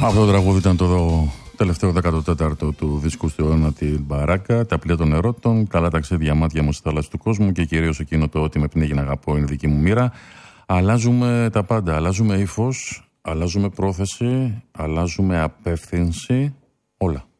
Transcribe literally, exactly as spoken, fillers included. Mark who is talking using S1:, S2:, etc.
S1: Αυτό το τραγούδι ήταν το τελευταίο δέκατο τέταρτο του δίσκου του αιώνα την Μπαράκα. Τα πλοία των ερώτων, καλά ταξίδια μάτια μου στη θάλασσα του κόσμου και κυρίως εκείνο το ότι με πνίγει να αγαπώ είναι δική μου μοίρα. Αλλάζουμε τα πάντα. Αλλάζουμε ύφος, αλλάζουμε πρόθεση, αλλάζουμε απεύθυνση. Όλα.